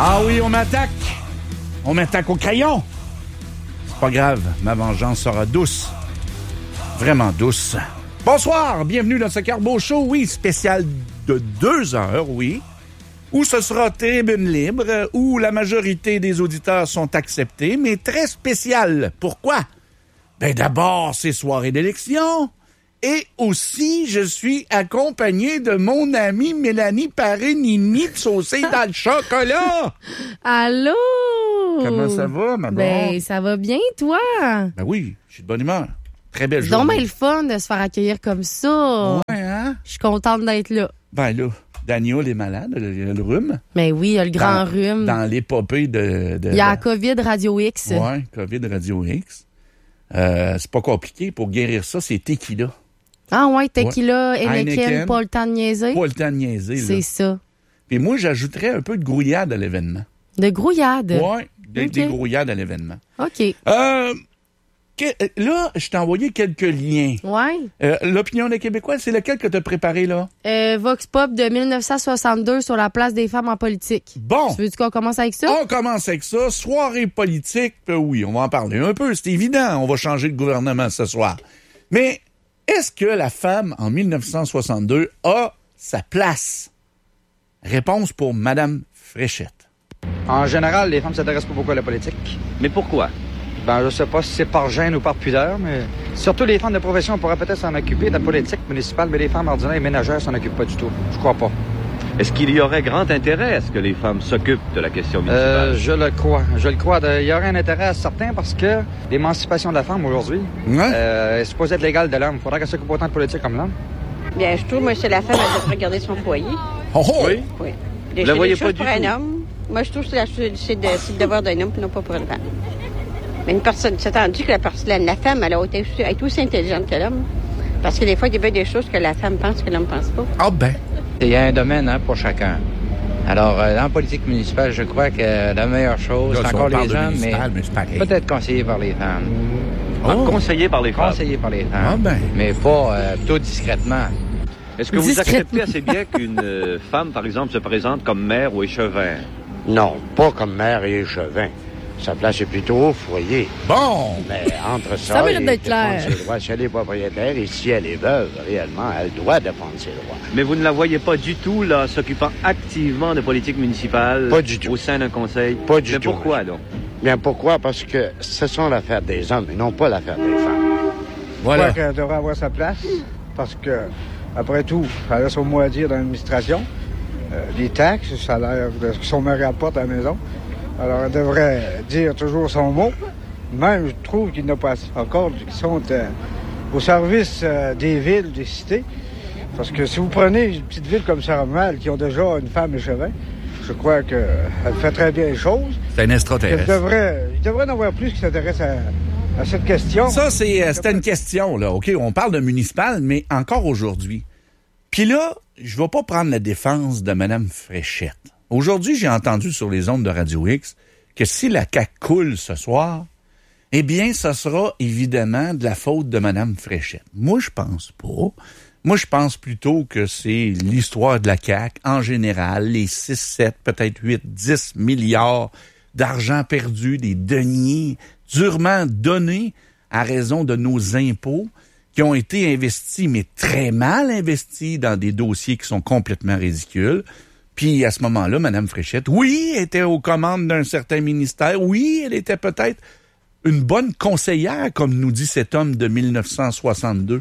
Ah oui, on m'attaque. On m'attaque au crayon. C'est pas grave, ma vengeance sera douce. Vraiment douce. Bonsoir, bienvenue dans ce Carbo Show, oui, spécial de 2 heures, oui, où ce sera tribune libre, où la majorité des auditeurs sont acceptés, mais très spécial. Pourquoi? Ben d'abord, c'est soirée d'élection. Et aussi, je suis accompagné de mon amie Mélanie Paré-Nini de saucer dans le chocolat. Allô? Comment ça va, ma bonne? Ben, ça va bien, toi? Ben oui, je suis de bonne humeur. Très belle C'est journée. donc bien le fun de se faire accueillir comme ça. Ouais, hein? Je suis contente d'être là. Ben là, Daniel est malade, le rhume. Mais oui, il y a le grand rhume. Dans l'épopée de... Il y a la COVID Radio X. Ouais, COVID Radio X. C'est pas compliqué. Pour guérir ça, c'est tequila. Ah ouais, tequila, Heineken, Heineken, pas le temps de niaiser. Pas le temps de niaiser, là. C'est ça. Puis moi, j'ajouterais un peu de grouillade à l'événement. De grouillade? Ouais, des grouillades à l'événement. OK. Là, je t'ai envoyé quelques liens. Ouais. L'opinion des Québécois, c'est lequel que tu as préparé, là? Vox Pop de 1962 sur la place des femmes en politique. Bon. Tu veux qu'on commence avec ça? On commence avec ça. Soirée politique, oui, on va en parler un peu. C'est évident, on va changer de gouvernement ce soir. Mais est-ce que la femme, en 1962, a sa place? Réponse pour Mme Fréchette. En général, les femmes ne s'intéressent pas beaucoup à la politique. Mais pourquoi? Ben, je sais pas si c'est par gêne ou par pudeur, mais surtout les femmes de profession pourraient peut-être s'en occuper de la politique municipale, mais les femmes ordinaires et ménagères s'en occupent pas du tout. Je crois pas. Est-ce qu'il y aurait grand intérêt à ce que les femmes s'occupent de la question municipale? Je le crois. Il y aurait un intérêt certain parce que l'émancipation de la femme aujourd'hui est supposée être l'égale de l'homme. Il faudrait qu'elle s'occupe autant de politique comme l'homme. Bien, je trouve, moi, c'est la femme, elle devrait garder son foyer. Oh, oh. Oui? Oui. Vous la voyez pas du pour un tout? homme. Moi, je trouve que c'est le devoir d'un homme, puis non pas pour une femme. Mais une personne, c'est attendu que la femme, elle est aussi intelligente que l'homme. Parce que des fois, il y a des choses que la femme pense que l'homme pense pas. Ah ben. Il y a un domaine pour chacun. Alors, dans la politique municipale, je crois que la meilleure chose, c'est encore les hommes, mais peut-être conseillé par les femmes. Conseillé par les femmes? Conseillé par les femmes. Ah ben. Mais pas tout discrètement. Est-ce que vous acceptez assez bien qu'une femme, par exemple, se présente comme maire ou échevin? Non, pas comme maire et échevin. Sa place est plutôt au foyer. Bon! Mais entre ça, Ça mérite d'être défendre clair. ses droits, si elle est propriétaire et si elle est veuve, réellement, elle doit défendre ses droits. Mais vous ne la voyez pas du tout, là, s'occupant activement de politique municipale? Pas du tout. Au sein d'un conseil? Pas du Mais tout. pourquoi, donc? Bien, pourquoi? Parce que ce sont l'affaire des hommes et non pas l'affaire des femmes. Voilà. Je crois qu'elle devrait avoir sa place parce que, après tout, elle a son mot à dire dans l'administration. Les taxes, le salaire de ce que son mari apporte à la maison. Alors, elle devrait dire toujours son mot. Même, je trouve qu'il n'y en a pas encore qui sont au service des villes, des cités. Parce que si vous prenez une petite ville comme Saint-Romuald, qui ont déjà une femme échevin, je crois qu'elle fait très bien les choses. C'est un extraterrestre. Il devrait en avoir plus qui s'intéressent à cette question. Ça, c'était une question, là. OK, on parle de municipal, mais encore aujourd'hui. Puis là, je vais pas prendre la défense de Mme Fréchette. Aujourd'hui, j'ai entendu sur les ondes de Radio X que si la CAQ coule ce soir, eh bien, ça sera évidemment de la faute de Mme Fréchette. Moi, je pense pas. Moi, je pense plutôt que c'est l'histoire de la CAQ en général, les 6, 7, peut-être 8, 10 milliards d'argent perdu, des deniers durement donnés à raison de nos impôts qui ont été investis, mais très mal investis dans des dossiers qui sont complètement ridicules. Puis, à ce moment-là, Mme Fréchette, oui, était aux commandes d'un certain ministère. Oui, elle était peut-être une bonne conseillère, comme nous dit cet homme de 1962.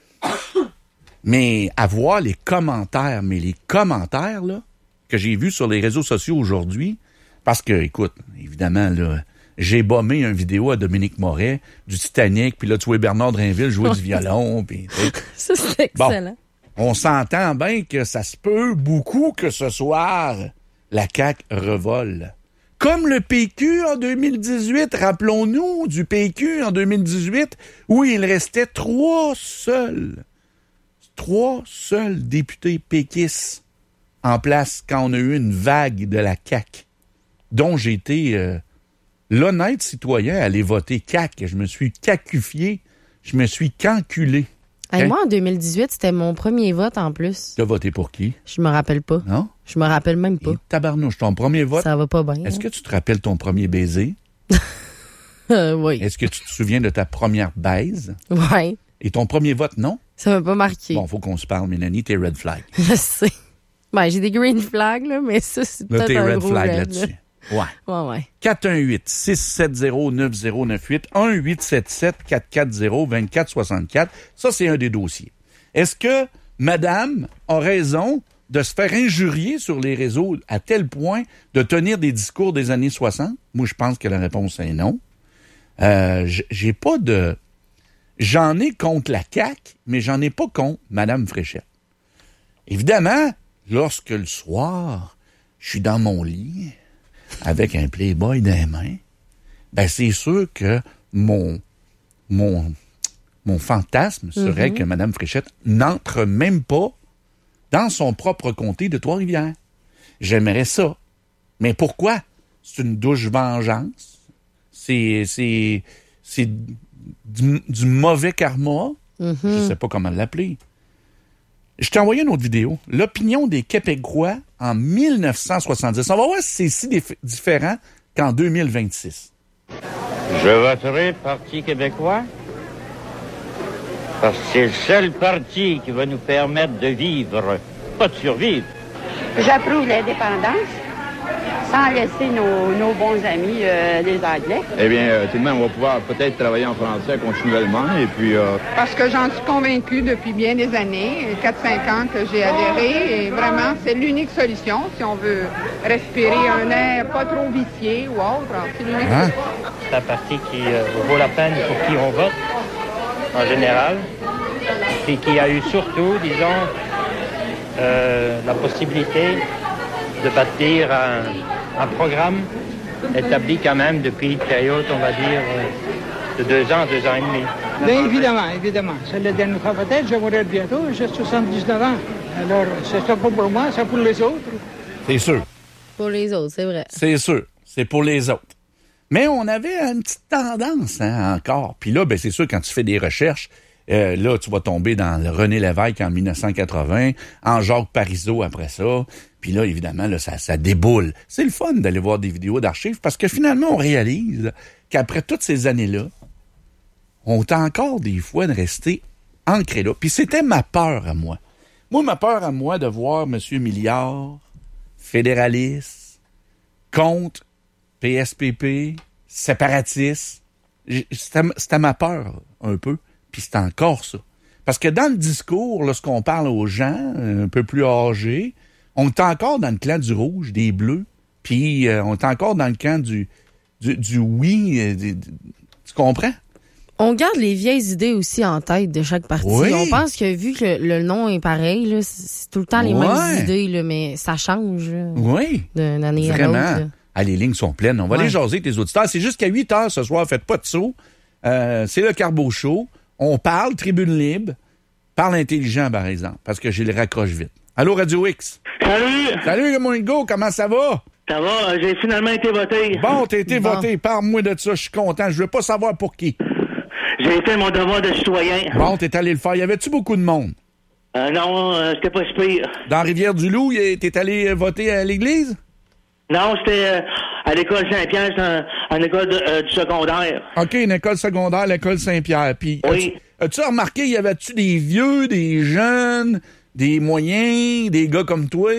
Mais à voir les commentaires, là, que j'ai vus sur les réseaux sociaux aujourd'hui, parce que, écoute, évidemment, là, j'ai bombé une vidéo à Dominique Moret du Titanic, puis là, tu vois Bernard Drinville jouer du violon, puis... Ça, c'est excellent. Bon. On s'entend bien que ça se peut beaucoup que ce soir, la CAQ revole. Comme le PQ en 2018, rappelons-nous du PQ en 2018, où il restait 3 seuls députés péquistes en place quand on a eu une vague de la CAQ, dont j'ai été l'honnête citoyen à aller voter CAQ. Je me suis cacufié, je me suis canculé. Hey, moi, en 2018, c'était mon premier vote en plus. Tu as voté pour qui? Je me rappelle pas. Non? Je me rappelle même pas. Et tabarnouche, ton premier vote? Ça va pas bien. Est-ce que tu te rappelles ton premier baiser? Oui. Est-ce que tu te souviens de ta première baise? Oui. Et ton premier vote, non? Ça m'a pas marqué. Bon, faut qu'on se parle, Mélanie, t'es red flag. Je sais. Ben, j'ai des green flags, là, mais ça, c'est là, peut-être t'es un red gros flag red, là-dessus. Là. Ouais. Ouais. 418-670-9098, 1-877-440-2464. Ça, c'est un des dossiers. Est-ce que madame a raison de se faire injurier sur les réseaux à tel point de tenir des discours des années 60? Moi, je pense que la réponse est non. J'ai pas de... J'en ai contre la CAQ, mais j'en ai pas contre madame Fréchette. Évidemment, lorsque le soir, je suis dans mon lit avec un Playboy dans les mains, ben c'est sûr que mon fantasme serait que mme Fréchette n'entre même pas dans son propre comté de Trois-Rivières. J'aimerais ça. Mais pourquoi? C'est une douche vengeance. C'est du mauvais karma. Je sais pas comment l'appeler. Je t'ai envoyé une autre vidéo. L'opinion des Québécois en 1970. On va voir si c'est si différent qu'en 2026. Je voterai Parti québécois parce que c'est le seul parti qui va nous permettre de vivre, pas de survivre. J'approuve l'indépendance sans laisser nos bons amis, les Anglais. Eh bien, tout de même, on va pouvoir peut-être travailler en français continuellement et puis... Parce que j'en suis convaincue depuis bien des années, 4-5 ans que j'ai adhéré, et vraiment, c'est l'unique solution si on veut respirer un air pas trop vicié ou autre. C'est l'unique solution. C'est un parti qui vaut la peine pour qui on vote, en général, et qui a eu surtout, disons, la possibilité de bâtir un programme établi quand même depuis une période, on va dire, de 2 ans et demi. Bien évidemment. C'est la dernière fois peut-être, je mourrai bientôt, j'ai 79 ans. Alors, c'est ça pas pour moi, c'est pour les autres. C'est sûr. Pour les autres, c'est vrai. C'est sûr. C'est pour les autres. Mais on avait une petite tendance encore. Puis là, ben c'est sûr, quand tu fais des recherches, là, tu vas tomber dans le René Lévesque en 1980, en Jacques Parizeau après ça. Puis là, évidemment, là, ça déboule. C'est le fun d'aller voir des vidéos d'archives parce que finalement, on réalise qu'après toutes ces années-là, on est encore des fois de rester ancré là. Puis c'était ma peur à moi. Moi, ma peur à moi de voir M. Milliard, fédéraliste, contre PSPP, séparatiste. C'était ma peur un peu. Puis c'est encore ça. Parce que dans le discours, lorsqu'on parle aux gens un peu plus âgés, on est encore dans le clan du rouge, des bleus, puis on est encore dans le camp du oui. Tu comprends? On garde les vieilles idées aussi en tête de chaque parti. Oui. On pense que vu que le nom est pareil, là, c'est tout le temps les mêmes idées, là, mais ça change là, d'une année à l'autre. Vraiment. Ah, les lignes sont pleines. On va aller jaser tes auditeurs. C'est jusqu'à 8 heures ce soir. Faites pas de saut. C'est le Carbo Show. On parle, tribune libre. Parle intelligent, par exemple, parce que j'ai le raccroche vite. Allô, Radio X? Salut! Salut, Moingo, comment ça va? Ça va, j'ai finalement été voté. Bon, t'as été voté. Parle-moi de ça, je suis content. Je veux pas savoir pour qui. J'ai fait mon devoir de citoyen. Bon, t'es allé le faire. Y avait-tu beaucoup de monde? Non, c'était pas si pire. Dans Rivière-du-Loup, t'es allé voter à l'église? Non, c'était à l'école Saint-Pierre, c'est une école du secondaire. OK, une école secondaire, l'école Saint-Pierre. Puis, oui. As-tu remarqué, y avait-tu des vieux, des jeunes, des moyens, des gars comme toi?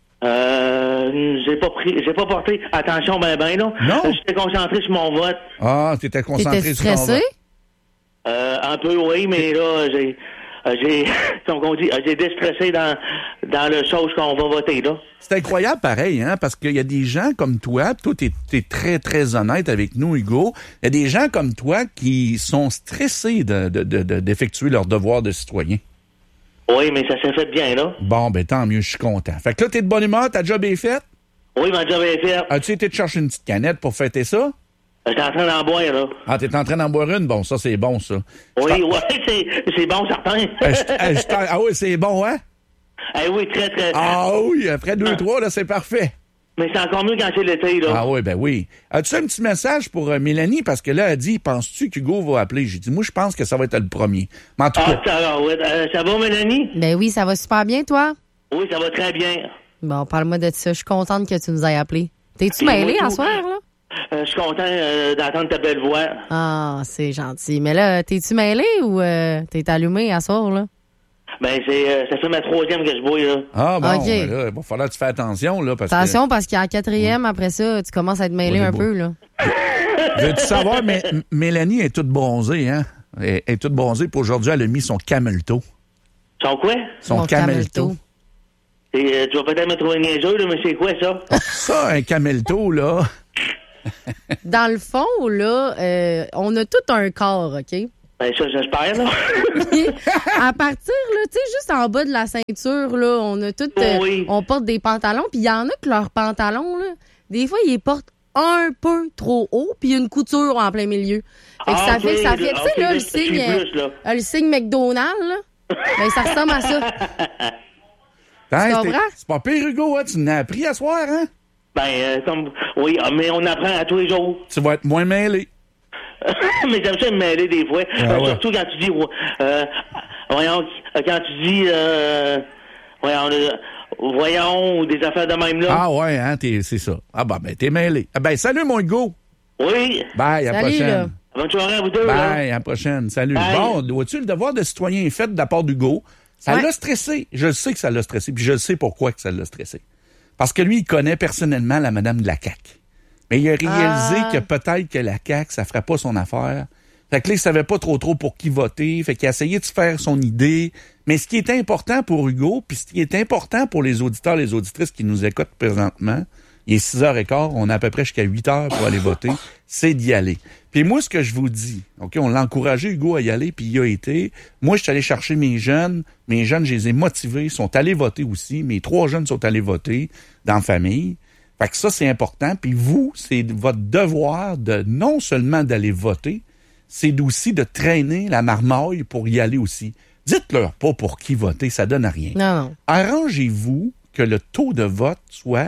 J'ai pas porté attention ben là. Non? J'étais concentré sur mon vote. Ah, t'étais concentré sur ton vote. Un peu, oui, mais là, j'ai déstressé dans le chose qu'on va voter, là. C'est incroyable, pareil, hein, parce qu'il y a des gens comme toi, t'es très, très honnête avec nous, Hugo. Il y a des gens comme toi qui sont stressés d'effectuer leur devoir de citoyen. Oui, mais ça s'est fait bien, là. Bon, ben tant mieux, je suis content. Fait que là, t'es de bonne humeur, ta job est faite? Oui, ma job est faite. As-tu été te chercher une petite canette pour fêter ça? J'étais en train d'en boire, là. Ah, t'es en train d'en boire une? Bon, ça, c'est bon, ça. Oui, c'est bon, certain. Ah oui, c'est bon, hein? Eh oui, très, très. Ah oui, après 2-3, là, c'est parfait. Mais c'est encore mieux quand c'est l'été, là. Ah oui, ben oui. As-tu un petit message pour Mélanie? Parce que là, elle dit, penses-tu qu'Hugo va appeler? J'ai dit, moi, je pense que ça va être le premier. Mais en tout cas... ça va, Mélanie? Ben oui, ça va super bien, toi? Oui, ça va très bien. Bon, parle-moi de ça. Je suis contente que tu nous aies appelés. T'es-tu mêlé à soir, là? Je suis content d'entendre ta belle voix. Ah, c'est gentil. Mais là, t'es-tu mêlé ou t'es allumé à soir, là? Ben, ça fait ma 3e que je bois, là. Ah, bon, okay. Ben là, il va falloir que tu fasses attention, là. Attention, parce qu'à la 4e, après ça, tu commences à être mêlé un peu, là. Veux-tu savoir, mais Mélanie est toute bronzée, hein? Elle est toute bronzée, puis aujourd'hui, elle a mis son camelto. Son quoi? Son camelto. Et, tu vas peut-être me trouver niaiseux, là, mais c'est quoi, ça? Ça, un camelto, là... Dans le fond, là, on a tout un corps, OK? Ben ça, j'espère, là. À partir, là, tu sais, juste en bas de la ceinture, là, on a tout... on porte des pantalons, puis il y en a que leurs pantalons, là, des fois, ils les portent un peu trop haut, puis il y a une couture en plein milieu. Fait que ça fait, tu sais, là, le signe McDonald's, là, ben ça ressemble à ça. Tu comprends? C'est pas pire, Hugo, hein? Tu n'as appris à soir, hein? Ben, oui, mais on apprend à tous les jours. Tu vas être moins mêlé. Mais j'aime ça me mêler des fois. Surtout quand tu dis, voyons, quand tu dis, voyons, ou des affaires de même là. Ah ouais, hein, c'est ça. Ah ben, t'es mêlé. Ah ben, salut mon Hugo. Oui. Bye, à la prochaine. Là. Bonne soirée à vous deux. Bye, à la prochaine. Salut. Bye. Bon, vois-tu, le devoir de citoyen est fait de la part d'Hugo. Ça l'a stressé. Je sais que ça l'a stressé, puis je sais pourquoi que ça l'a stressé. Parce que lui, il connaît personnellement la madame de la CAQ. Mais il a réalisé que peut-être que la CAQ, ça ferait pas son affaire. Fait que là, il savait pas trop pour qui voter. Fait qu'il a essayé de se faire son idée. Mais ce qui est important pour Hugo, puis ce qui est important pour les auditeurs, les auditrices qui nous écoutent présentement, il est 6h15, on a à peu près jusqu'à 8h pour aller voter, c'est d'y aller. Puis moi, ce que je vous dis, OK, on l'a encouragé, Hugo, à y aller, puis il a été. Moi, je suis allé chercher mes jeunes. Mes jeunes, je les ai motivés, sont allés voter aussi. Mes 3 jeunes sont allés voter dans la famille. Fait que ça, c'est important. Puis vous, c'est votre devoir de non seulement d'aller voter, c'est aussi de traîner la marmaille pour y aller aussi. Dites-leur pas pour qui voter, ça donne rien. Non. Arrangez-vous que le taux de vote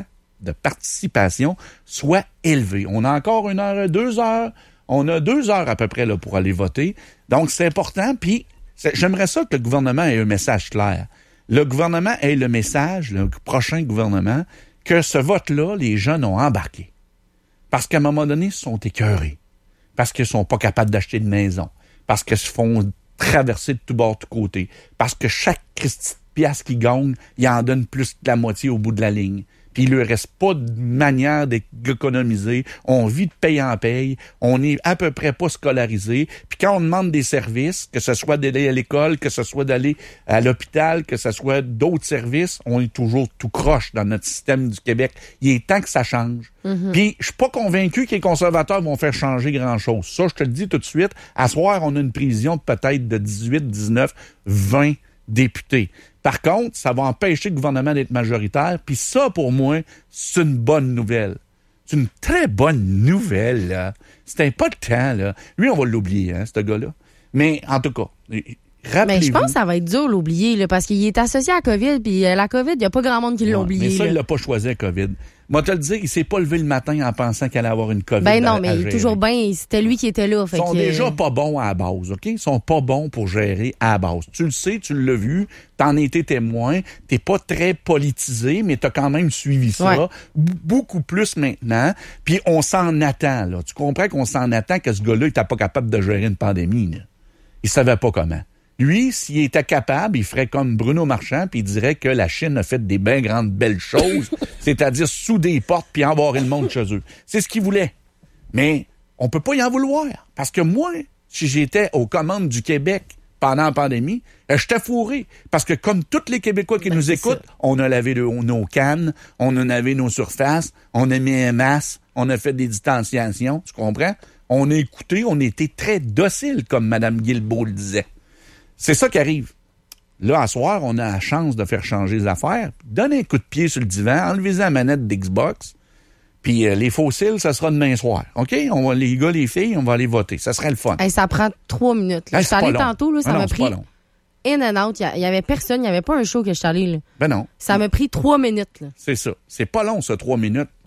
de participation soit élevé. On a encore 1 heure, 2 heures. On a 2 heures à peu près là, pour aller voter. Donc, c'est important. Puis, j'aimerais ça que le gouvernement ait un message clair. Le gouvernement ait le message, le prochain gouvernement, que ce vote-là, les jeunes ont embarqué. Parce qu'à un moment donné, ils sont écœurés. Parce qu'ils sont pas capables d'acheter de maison. Parce qu'ils se font traverser de tous bords, de tous côtés. Parce que chaque piastre qu'ils gagnent, ils en donnent plus que la moitié au bout de la ligne. Puis il ne leur reste pas de manière d'économiser. On vit de paye en paye. On est à peu près pas scolarisé. Puis quand on demande des services, que ce soit d'aller à l'école, que ce soit d'aller à l'hôpital, que ce soit d'autres services, on est toujours tout croche dans notre système du Québec. Il est temps que ça change. Mm-hmm. Puis je suis pas convaincu que les conservateurs vont faire changer grand-chose. Ça, je te le dis tout de suite. À soir, on a une prévision peut-être de 18, 19, 20 députés. Par contre, ça va empêcher le gouvernement d'être majoritaire. Puis ça, pour moi, c'est une bonne nouvelle. C'est une très bonne nouvelle, là. C'était pas le temps, là. Lui, on va l'oublier, hein, ce gars-là. Mais, en tout cas, rappelez-vous... Mais je pense que ça va être dur, l'oublier, là, parce qu'il est associé à la COVID, puis la COVID, il n'y a pas grand monde qui l'a oublié. Mais ça, là. il l'a pas choisi, la COVID. Moi, te le dire, il s'est pas levé le matin en pensant qu'il allait avoir une COVID. Ben non, mais il est toujours bien, c'était lui qui était là. Ils sont déjà pas bons à la base, OK? Ils sont pas bons pour gérer à la base. Tu le sais, tu l'as vu, t'en étais témoin, t'es pas très politisé, mais t'as quand même suivi ça. Beaucoup plus maintenant. Puis on s'en attend, là. Tu comprends qu'on s'en attend que ce gars-là, il était pas capable de gérer une pandémie, là. Il savait pas comment. Lui, s'il était capable, il ferait comme Bruno Marchand, puis il dirait que la Chine a fait des bien grandes belles choses, c'est-à-dire sous des portes puis embarrer le monde chez eux. C'est ce qu'il voulait. Mais on peut pas y en vouloir. Parce que moi, si j'étais aux commandes du Québec pendant la pandémie, j'étais fourré. Parce que comme tous les Québécois qui nous écoutent, on a lavé nos cannes, on a lavé nos surfaces, on a mis un masque, on a fait des distanciations, tu comprends? On a écouté, on était très docile, comme Mme Guilbeault le disait. C'est ça qui arrive. Là, à soir, on a la chance de faire changer les affaires. Donnez un coup de pied sur le divan, enlevez la manette d'Xbox, puis les fossiles, ça sera demain soir. OK? Les gars, les filles, on va aller voter. Ça serait le fun. Hey, ça prend 3 minutes. Là. Je suis allée tantôt, là, ça m'a pris in and out. Il y avait personne, il n'y avait pas un show que je suis allée. Là. Ben non. Ça m'a pris 3 minutes. Là. C'est ça. C'est pas long, ça, 3 minutes.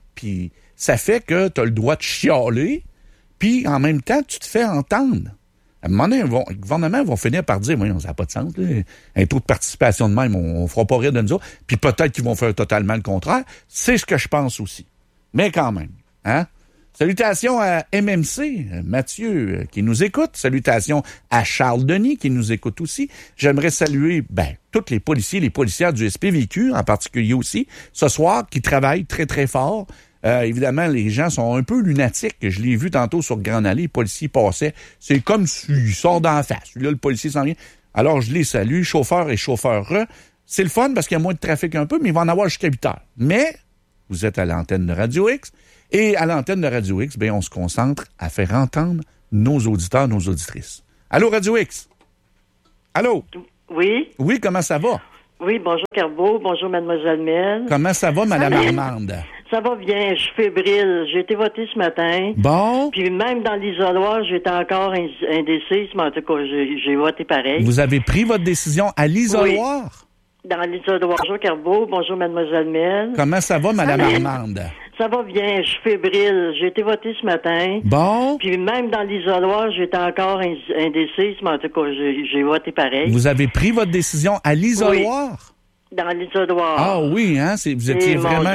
Puis ça fait que tu as le droit de chialer, puis en même temps, tu te fais entendre. À un moment donné, le gouvernement va finir par dire, ça n'a pas de sens, là. Un taux de participation de même, on ne fera pas rire de nous autres. Puis peut-être qu'ils vont faire totalement le contraire. C'est ce que je pense aussi. Mais quand même, hein? Salutations à MMC, Mathieu, qui nous écoute. Salutations à Charles Denis, qui nous écoute aussi. J'aimerais saluer, tous les policiers, les policières du SPVQ, en particulier aussi, ce soir, qui travaillent très, très fort. Évidemment, les gens sont un peu lunatiques. Je l'ai vu tantôt sur Grande Allée, les policiers passaient. C'est comme s'ils sortent d'en face. Là, le policier s'en vient. Alors, je les salue, chauffeurs et chauffeurs. C'est le fun parce qu'il y a moins de trafic un peu, mais il va en avoir jusqu'à 8 heures. Mais, vous êtes à l'antenne de Radio X. Et à l'antenne de Radio X, on se concentre à faire entendre nos auditeurs, nos auditrices. Allô, Radio X? Allô? Oui? Oui, comment ça va? Oui, bonjour Carbeau, bonjour Mademoiselle Mel. Comment ça va, Madame Armande? Ça va bien, je suis fébrile. J'ai été votée ce matin. Bon. Puis même dans l'isoloir, j'étais encore indécise, mais en tout cas, j'ai voté pareil. Vous avez pris votre décision à l'isoloir? Oui, dans l'isoloir. Bonjour Carbeau, bonjour Mademoiselle Mel. Comment ça va, Madame Armande? Ça va bien, je suis fébrile. J'ai été votée ce matin. Bon. Puis même dans l'isoloir, j'étais encore indécise, mais en tout cas, j'ai voté pareil. Vous avez pris votre décision à l'isoloir? Oui, dans l'isoloir. Ah oui, hein? Vous étiez vraiment